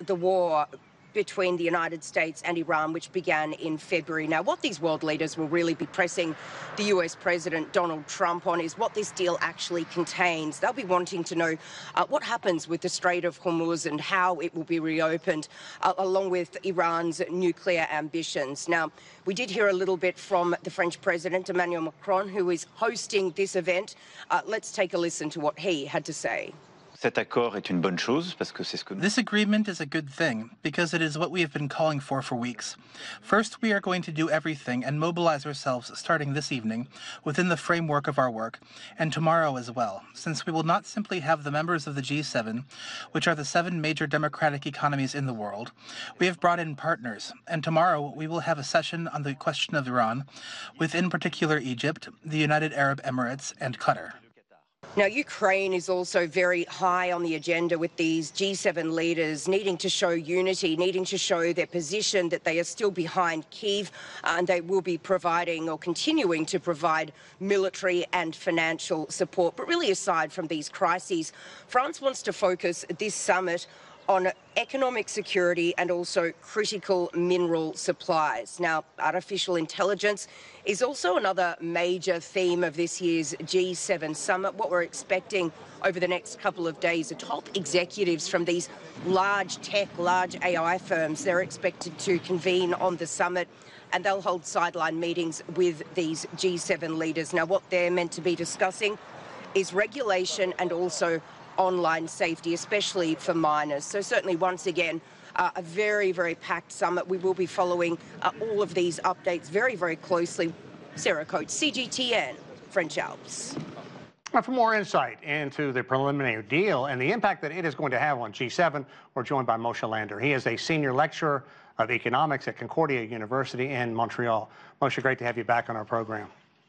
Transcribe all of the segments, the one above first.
the war between the United States and Iran, which began in February. Now, what these world leaders will really be pressing the US President Donald Trump on is what this deal actually contains. They'll be wanting to know what happens with the Strait of Hormuz and how it will be reopened, along with Iran's nuclear ambitions. Now, we did hear a little bit from the French President, Emmanuel Macron, who is hosting this event. Let's take a listen to what he had to say. This agreement is a good thing because it is what we have been calling for weeks. First, we are going to do everything and mobilize ourselves starting this evening within the framework of our work, and tomorrow as well, since we will not simply have the members of the G7, which are the 7 major democratic economies in the world. We have brought in partners, and tomorrow we will have a session on the question of Iran, with in particular Egypt, the United Arab Emirates, and Qatar. Now, Ukraine is also very high on the agenda, with these G7 leaders needing to show unity, needing to show their position that they are still behind Kyiv, and they will be providing or continuing to provide military and financial support. But really, aside from these crises, France wants to focus this summit on economic security and also critical mineral supplies. Now, artificial intelligence is also another major theme of this year's G7 summit. What we're expecting over the next couple of days are top executives from these large tech, large AI firms. They're expected to convene on the summit, and they'll hold sideline meetings with these G7 leaders. Now, what they're meant to be discussing is regulation and also online safety, especially for miners. So certainly, once again, a very, very packed summit. We will be following all of these updates very, very closely. Sarah Coates, CGTN, French Alps. For more insight into the preliminary deal and the impact that it is going to have on G7, we're joined by Moshe Lander. He is a senior lecturer of economics at Concordia University in Montreal. Moshe, great to have you back on our program.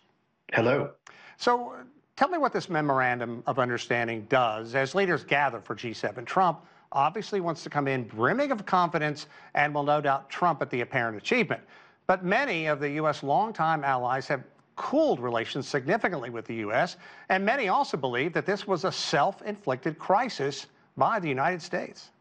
Hello. So, tell me what this memorandum of understanding does as leaders gather for G7. Trump obviously wants to come in brimming of confidence and will no doubt trump at the apparent achievement. But many of the U.S. longtime allies have cooled relations significantly with the U.S., and many also believe that this was a self-inflicted crisis by the United States.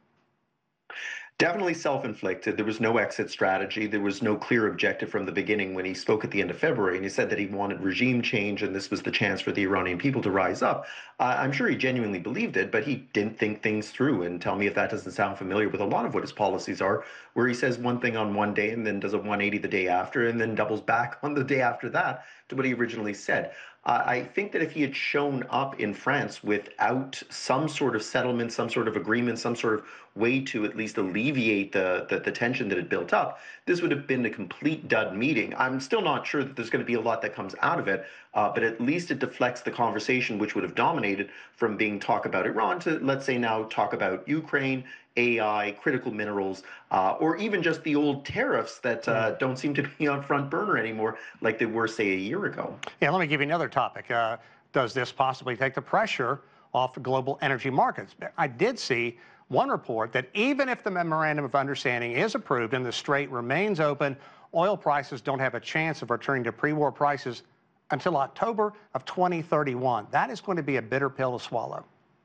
Definitely self-inflicted. There was no exit strategy. There was no clear objective from the beginning when he spoke at the end of February, and he said that he wanted regime change and this was the chance for the Iranian people to rise up. I'm sure he genuinely believed it, but he didn't think things through. And tell me if that doesn't sound familiar with a lot of what his policies are, where he says one thing on one day and then does a 180 the day after and then doubles back on the day after that to what he originally said. I think that if he had shown up in France without some sort of settlement, some sort of agreement, some sort of way to at least alleviate the tension that had built up, this would have been a complete dud meeting. I'm still not sure that there's going to be a lot that comes out of it, but at least it deflects the conversation, which would have dominated, from being talk about Iran to, let's say now, talk about Ukraine, AI, critical minerals, or even just the old tariffs that don't seem to be on front burner anymore like they were, say, a year ago. Yeah, let me give you another topic. Does this possibly take the pressure off the global energy markets? I did see one report that even if the memorandum of understanding is approved and the strait remains open, oil prices don't have a chance of returning to pre-war prices until October of 2031. That is going to be a bitter pill to swallow.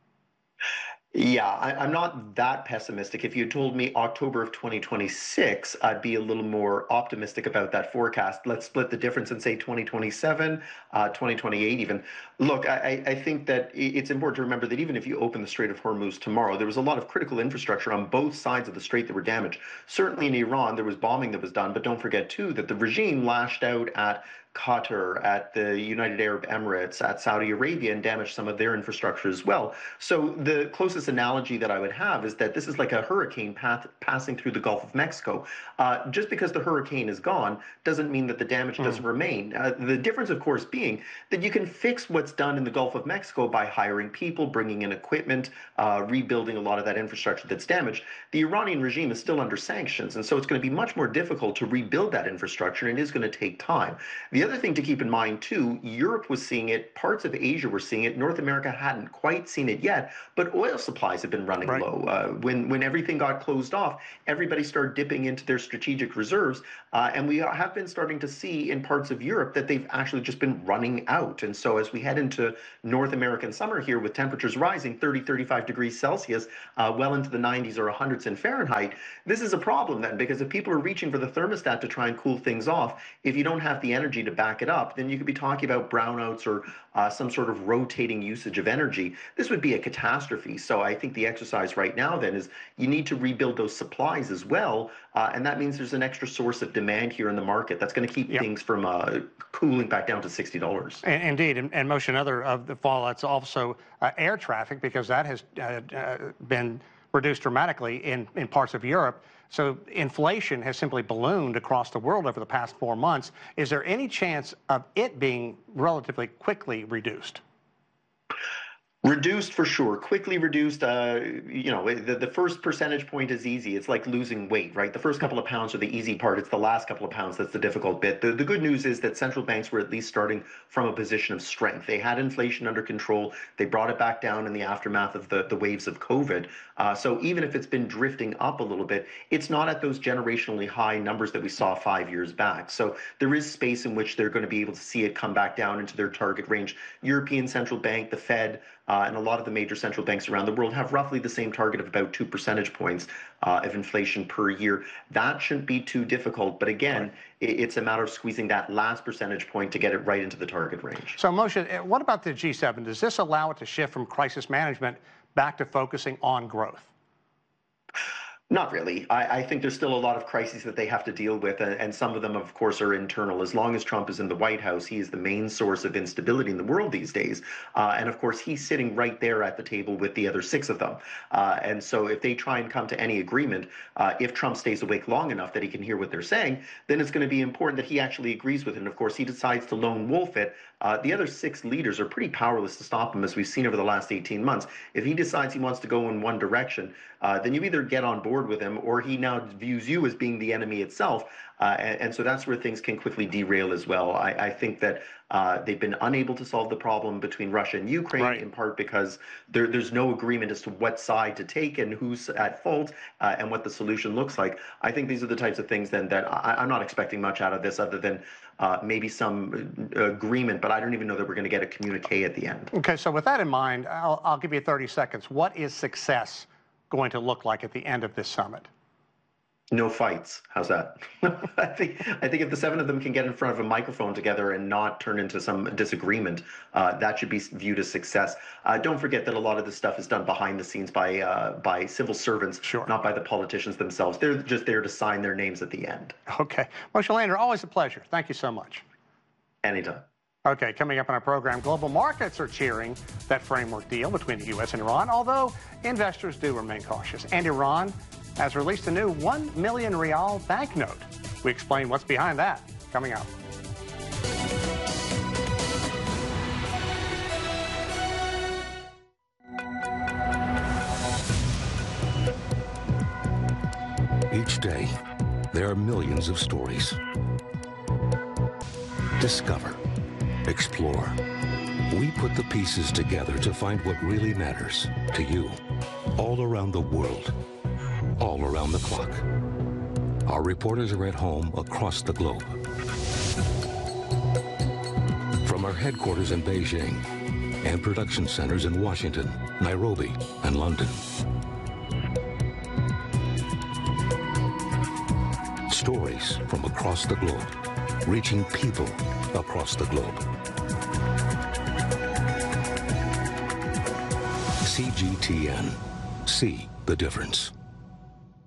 Yeah, I'm not that pessimistic. If you told me October of 2026, I'd be a little more optimistic about that forecast. Let's split the difference and say 2027, 2028 even. Look, I think that it's important to remember that even if you open the Strait of Hormuz tomorrow, there was a lot of critical infrastructure on both sides of the strait that were damaged. Certainly in Iran, there was bombing that was done, but don't forget, too, that the regime lashed out at Qatar, at the United Arab Emirates, at Saudi Arabia, and damaged some of their infrastructure as well. So the closest analogy that I would have is that this is like a hurricane passing through the Gulf of Mexico. Just because the hurricane is gone doesn't mean that the damage doesn't remain. The difference, of course, being that you can fix what's done in the Gulf of Mexico by hiring people, bringing in equipment, rebuilding a lot of that infrastructure that's damaged. The Iranian regime is still under sanctions, and so it's going to be much more difficult to rebuild that infrastructure, and it is going to take time. The other thing to keep in mind, too, Europe was seeing it, parts of Asia were seeing it, North America hadn't quite seen it yet, but oil supplies have been running low. When everything got closed off, everybody started dipping into their strategic reserves, and we have been starting to see in parts of Europe that they've actually just been running out. And so as we head into North American summer here with temperatures rising 30, 35 degrees Celsius, well into the 90s or 100s in Fahrenheit, this is a problem then, because if people are reaching for the thermostat to try and cool things off, if you don't have the energy to back it up, then you could be talking about brownouts or some sort of rotating usage of energy. This would be a catastrophe. So I think the exercise right now then is you need to rebuild those supplies as well. And that means there's an extra source of demand here in the market that's going to keep things from cooling back down to $60. Indeed. And Moshe, another of the fallouts also air traffic, because that has been reduced dramatically in parts of Europe. So inflation has simply ballooned across the world over the past 4 months. Is there any chance of it being relatively quickly reduced? Reduced for sure, quickly reduced. The first percentage point is easy. It's like losing weight, right? The first couple of pounds are the easy part. It's the last couple of pounds that's the difficult bit. The good news is that central banks were at least starting from a position of strength. They had inflation under control. They brought it back down in the aftermath of the waves of COVID. So even if it's been drifting up a little bit, it's not at those generationally high numbers that we saw 5 years back. So there is space in which they're going to be able to see it come back down into their target range. European Central Bank, the Fed, and a lot of the major central banks around the world have roughly the same target of about 2 percentage points of inflation per year. That shouldn't be too difficult. But again, it's a matter of squeezing that last percentage point to get it right into the target range. So Moshe, what about the G7? Does this allow it to shift from crisis management back to focusing on growth? Not really. I think there's still a lot of crises that they have to deal with, and some of them, of course, are internal. As long as Trump is in the White House, he is the main source of instability in the world these days. And of course, he's sitting right there at the table with the other 6 of them. And so if they try and come to any agreement, if Trump stays awake long enough that he can hear what they're saying, then it's going to be important that he actually agrees with it. And of course, he decides to lone wolf it. The other 6 leaders are pretty powerless to stop him, as we've seen over the last 18 months. If he decides he wants to go in one direction, then you either get on board with him, or he now views you as being the enemy itself. And so that's where things can quickly derail as well. I think that they've been unable to solve the problem between Russia and Ukraine, in part because there's no agreement as to what side to take and who's at fault and what the solution looks like. I think these are the types of things then that I'm not expecting much out of this other than maybe some agreement, but I don't even know that we're going to get a communique at the end. Okay, so with that in mind, I'll give you 30 seconds. What is success going to look like at the end of this summit? No fights. How's that? I think if the 7 of them can get in front of a microphone together and not turn into some disagreement, that should be viewed as success. Don't forget that a lot of this stuff is done behind the scenes by civil servants, not by the politicians themselves. They're just there to sign their names at the end. Okay. Moshe Landor, always a pleasure. Thank you so much. Anytime. Okay, coming up on our program, global markets are cheering that framework deal between the U.S. and Iran, although investors do remain cautious. And Iran has released a new 1 million rial banknote. We explain what's behind that coming up. Each day, there are millions of stories. Discover. Explore. We put the pieces together to find what really matters to you, all around the world, all around the clock. Our reporters are at home across the globe. From our headquarters in Beijing and production centers in Washington, Nairobi, and London. Stories from across the globe, reaching people across the globe. CGTN. See the difference.